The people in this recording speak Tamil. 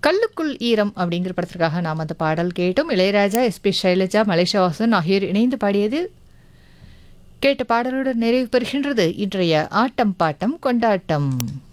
கல்லுக்குள் ஈரம் அப்படிங்கிற படத்திற்காக நாம் அந்த பாடல் கேட்டோம். இளையராஜா, எஸ்பி சைலஜா, மலேசியா வாசன் ஆகியோர் இணைந்து பாடியது. கேட்ட பாடலுடன் நிறைவு பெறுகின்றது இன்றைய ஆட்டம் பாட்டம் கொண்டாட்டம்.